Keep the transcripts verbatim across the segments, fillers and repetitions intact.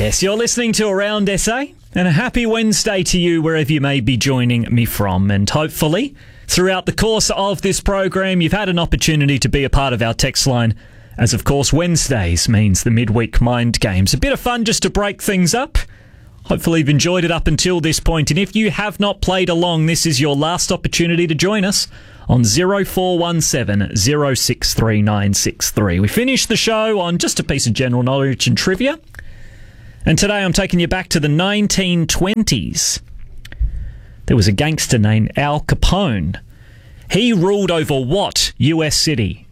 Yes, you're listening to Around S A, and a happy Wednesday to you wherever you may be joining me from. And hopefully, throughout the course of this program, you've had an opportunity to be a part of our text line, as of course Wednesdays means the midweek mind games. A bit of fun just to break things up. Hopefully you've enjoyed it up until this point, and if you have not played along, this is your last opportunity to join us on zero four one seven, zero six three nine six three. We finished the show on just a piece of general knowledge and trivia, and today I'm taking you back to the nineteen twenties. There was a gangster named Al Capone. He ruled over what U S city?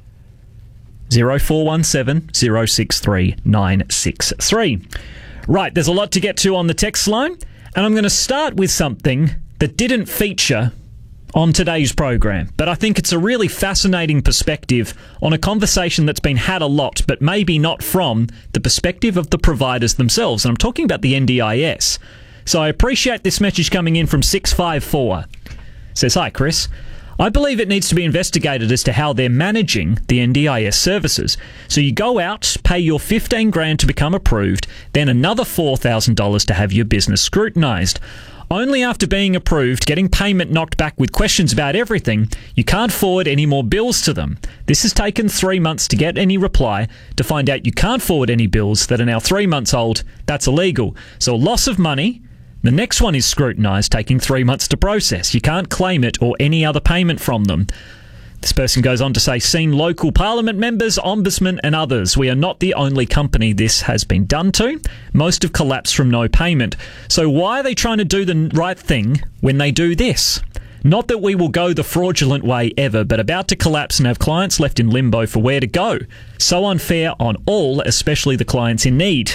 zero four one seven, zero six three nine six three. Right, there's a lot to get to on the text line, and I'm going to start with something that didn't feature on today's program, but I think it's a really fascinating perspective on a conversation that's been had a lot, but maybe not from the perspective of the providers themselves, and I'm talking about the N D I S. So I appreciate this message coming in from six five four. It says, "Hi Chris, I believe it needs to be investigated as to how they're managing the N D I S services. So you go out, pay your fifteen grand to become approved, then another four thousand dollars to have your business scrutinised. Only after being approved, getting payment knocked back with questions about everything, you can't forward any more bills to them. This has taken three months to get any reply, to find out you can't forward any bills that are now three months old. That's illegal. So a loss of money. The next one is scrutinised, taking three months to process. You can't claim it or any other payment from them." This person goes on to say, "Seen local parliament members, ombudsman and others. We are not the only company this has been done to. Most have collapsed from no payment. So why are they trying to do the right thing when they do this? Not that we will go the fraudulent way ever, but about to collapse and have clients left in limbo for where to go. So unfair on all, especially the clients in need."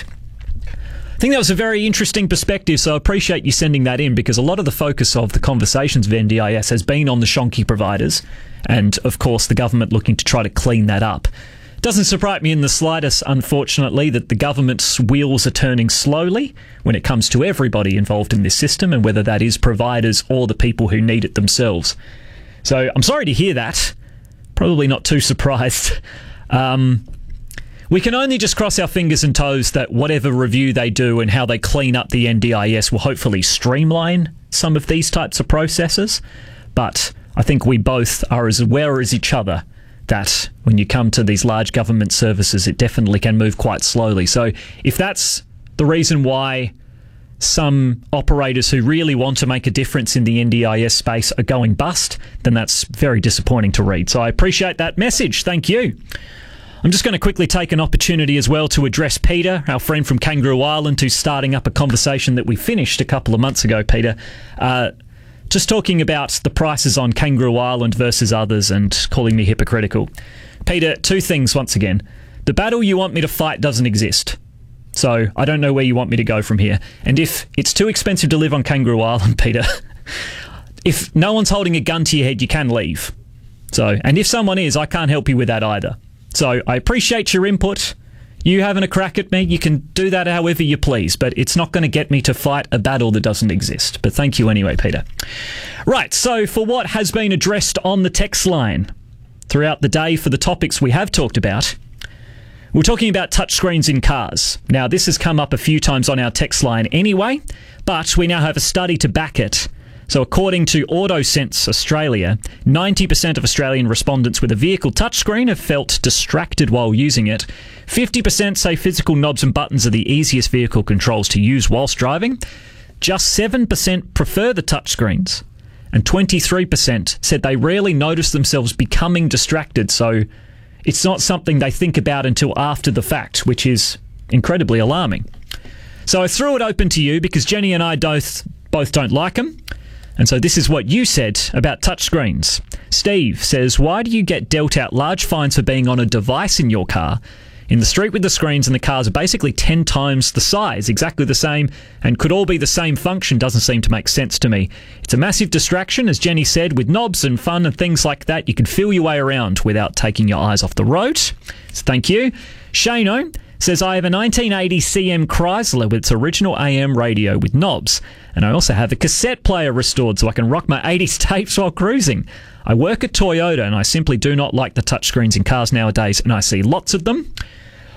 I think that was a very interesting perspective, so I appreciate you sending that in, because a lot of the focus of the conversations of N D I S has been on the shonky providers and, of course, the government looking to try to clean that up. It doesn't surprise me in the slightest, unfortunately, that the government's wheels are turning slowly when it comes to everybody involved in this system, and whether that is providers or the people who need it themselves. So I'm sorry to hear that. Probably not too surprised. Um... We can only just cross our fingers and toes that whatever review they do and how they clean up the N D I S will hopefully streamline some of these types of processes. But I think we both are as aware as each other that when you come to these large government services, it definitely can move quite slowly. So if that's the reason why some operators who really want to make a difference in the N D I S space are going bust, then that's very disappointing to read. So I appreciate that message. Thank you. I'm just going to quickly take an opportunity as well to address Peter, our friend from Kangaroo Island, who's starting up a conversation that we finished a couple of months ago, Peter. Uh, just talking about the prices on Kangaroo Island versus others and calling me hypocritical. Peter, two things once again. The battle you want me to fight doesn't exist. So I don't know where you want me to go from here. And if it's too expensive to live on Kangaroo Island, Peter, if no one's holding a gun to your head, you can leave. So, and if someone is, I can't help you with that either. So I appreciate your input. You having a crack at me, you can do that however you please, but it's not going to get me to fight a battle that doesn't exist. But thank you anyway, Peter. Right, so for what has been addressed on the text line throughout the day for the topics we have talked about, we're talking about touchscreens in cars. Now, this has come up a few times on our text line anyway, but we now have a study to back it. So according to AutoSense Australia, ninety percent of Australian respondents with a vehicle touchscreen have felt distracted while using it. fifty percent say physical knobs and buttons are the easiest vehicle controls to use whilst driving. Just seven percent prefer the touchscreens. And twenty-three percent said they rarely notice themselves becoming distracted, so it's not something they think about until after the fact, which is incredibly alarming. So I threw it open to you because Jenny and I both, both don't like them. And so this is what you said about touchscreens. Steve says, "Why do you get dealt out large fines for being on a device in your car? In the street with the screens and the cars are basically ten times the size, exactly the same, and could all be the same function. Doesn't seem to make sense to me. It's a massive distraction, as Jenny said, with knobs and fun and things like that. You can feel your way around without taking your eyes off the road." So thank you. Shano says, "I have a nineteen eighty C M Chrysler with its original A M radio with knobs. And I also have a cassette player restored so I can rock my eighties tapes while cruising. I work at Toyota and I simply do not like the touchscreens in cars nowadays, and I see lots of them.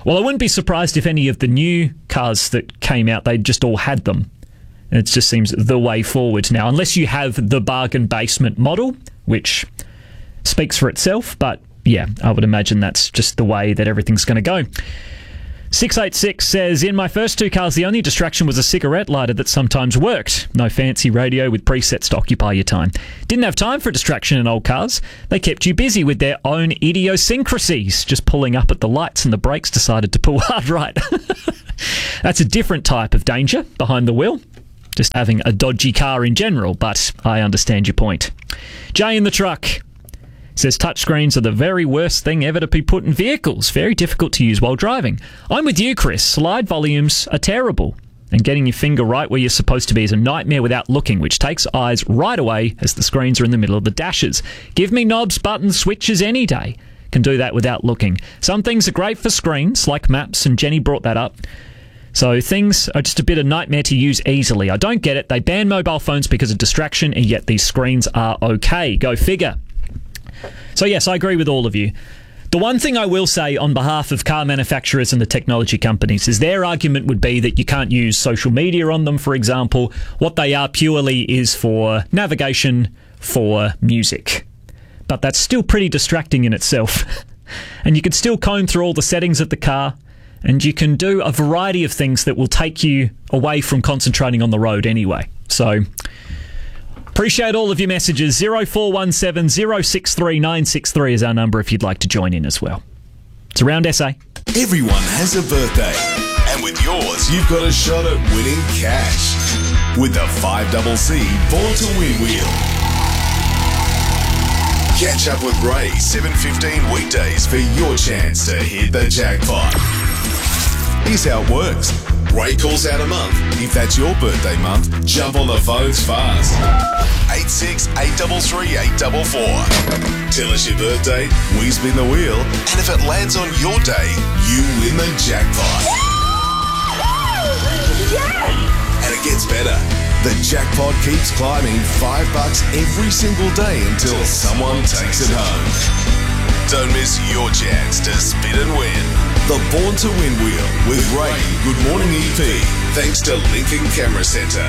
Well, I wouldn't be surprised if any of the new cars that came out, they just all had them. And it just seems the way forward now, unless you have the bargain basement model, which speaks for itself. But yeah, I would imagine that's just the way that everything's going to go. six eight six says, in my first two cars, the only distraction was a cigarette lighter that sometimes worked. No fancy radio with presets to occupy your time. Didn't have time for distraction in old cars. They kept you busy with their own idiosyncrasies, just pulling up at the lights and the brakes decided to pull hard right. That's a different type of danger behind the wheel. Just having a dodgy car in general, but I understand your point. Jay in the truck says touchscreens are the very worst thing ever to be put in vehicles. Very difficult to use while driving. I'm with you, Chris. Slide volumes are terrible. And getting your finger right where you're supposed to be is a nightmare without looking, which takes eyes right away as the screens are in the middle of the dashes. Give me knobs, buttons, switches any day. Can do that without looking. Some things are great for screens, like maps, and Jenny brought that up. So things are just a bit of nightmare to use easily. I don't get it. They ban mobile phones because of distraction, and yet these screens are okay. Go figure. So yes, I agree with all of you. The one thing I will say on behalf of car manufacturers and the technology companies is their argument would be that you can't use social media on them, for example. What they are purely is for navigation, for music. But that's still pretty distracting in itself. And you can still comb through all the settings of the car, and you can do a variety of things that will take you away from concentrating on the road anyway. So appreciate all of your messages. zero four one seven, zero six three, nine six three is our number if you'd like to join in as well. It's Around S A. Everyone has a birthday. And with yours, you've got a shot at winning cash. With the five C C Born to Win Wheel. Catch up with Ray, seven fifteen weekdays for your chance to hit the jackpot. Here's how it works. Ray calls out a month. If that's your birthday month, jump on the phones fast. eight six eight three three eight four four. Tell us your birthday, we spin the wheel, and if it lands on your day, you win the jackpot. And it gets better. The jackpot keeps climbing five bucks every single day until someone takes it home. Don't miss your chance to spin and win. The Born to Win Wheel with Ray Good Morning E P. Thanks to Lincoln Camera Centre.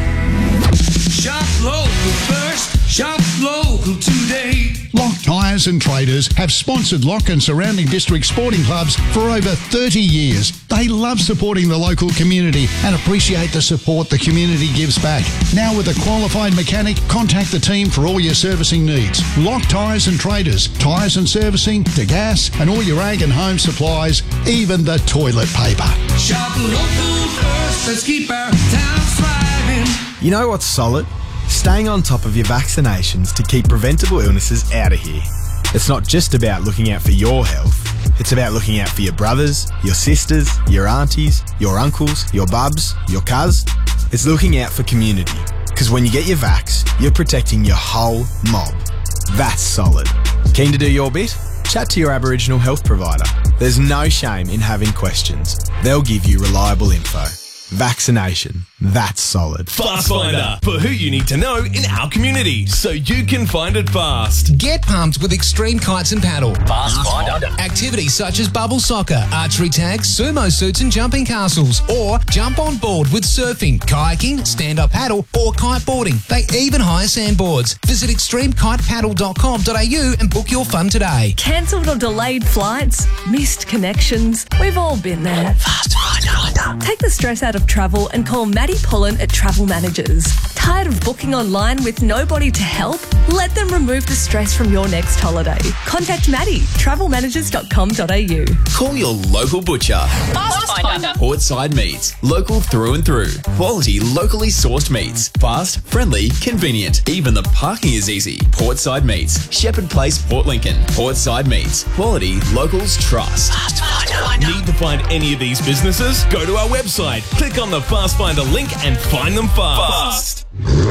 Shop local first, shop local today. Lock Tyres and Traders have sponsored Lock and surrounding district sporting clubs for over thirty years. They love supporting the local community and appreciate the support the community gives back. Now with a qualified mechanic, contact the team for all your servicing needs. Lock Tyres and Traders, tyres and servicing, to gas and all your ag and home supplies, even the toilet paper. Shop local first, let's keep our town thriving. You know what's solid? Staying on top of your vaccinations to keep preventable illnesses out of here. It's not just about looking out for your health. It's about looking out for your brothers, your sisters, your aunties, your uncles, your bubs, your cuz. It's looking out for community. Because when you get your vax, you're protecting your whole mob. That's solid. Keen to do your bit? Chat to your Aboriginal health provider. There's no shame in having questions. They'll give you reliable info. Vaccination. That's solid. Fast Finder, for who you need to know in our community, so you can find it fast. Get pumped with Extreme Kites and Paddle. Fast Finder. Activities such as bubble soccer, archery tags, sumo suits and jumping castles. Or jump on board with surfing, kayaking, stand-up paddle or kiteboarding. They even hire sandboards. Visit extreme kite paddle dot com dot a u and book your fun today. Cancelled or delayed flights, missed connections. We've all been there. Fast Finder. Take the stress out of travel and call Maddie Pullen at Travel Managers. Tired of booking online with nobody to help? Let them remove the stress from your next holiday. Contact Maddie, travel managers dot com dot a u. Call your local butcher. Fast Finder. Portside Meats. Local through and through. Quality, locally sourced meats. Fast, friendly, convenient. Even the parking is easy. Portside Meats. Shepherd Place, Port Lincoln. Portside Meats. Quality, locals trust. Fast Finder. Need to find any of these businesses? Go to our website, click on the Fast Finder link and find them fast. Fast.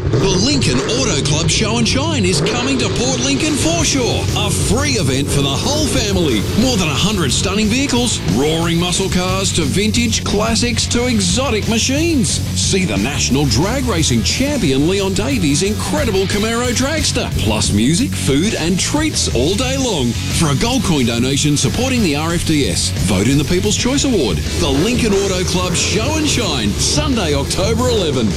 The Lincoln Auto Club Show and Shine is coming to Port Lincoln Foreshore, a free event for the whole family. More than one hundred stunning vehicles, roaring muscle cars to vintage classics to exotic machines. See the national drag racing champion Leon Davies' incredible Camaro dragster, plus music, food and treats all day long. For a gold coin donation supporting the R F D S, vote in the People's Choice Award. The Lincoln Auto Club Show and Shine, Sunday, October eleventh.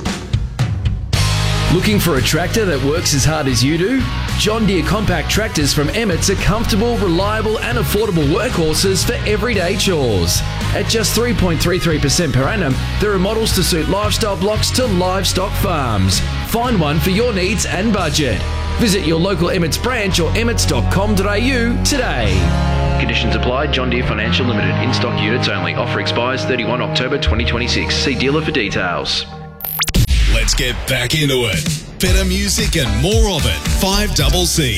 Looking for a tractor that works as hard as you do? John Deere compact tractors from Emmett's are comfortable, reliable and affordable workhorses for everyday chores. At just three point three three percent per annum, there are models to suit lifestyle blocks to livestock farms. Find one for your needs and budget. Visit your local Emmett's branch or emmets dot com dot a u today. Conditions apply. John Deere Financial Limited. In-stock units only. Offer expires thirty-first of October twenty twenty-six. See dealer for details. Let's get back into it. Better music and more of it. five C C.